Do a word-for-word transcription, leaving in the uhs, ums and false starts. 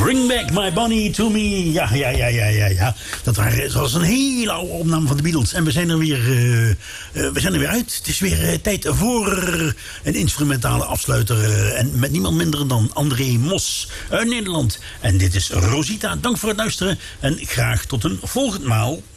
Bring Back My Bonnie to Me. Ja, ja, ja, ja, ja, ja. Dat, waren, dat was een hele oude opname van de Beatles. En we zijn er weer, uh, uh, we zijn er weer uit. Het is weer uh, tijd voor een instrumentale afsluiter. Uh, en met niemand minder dan André Mos uit Nederland. En dit is Rosita. Dank voor het luisteren. En graag tot een volgend maal.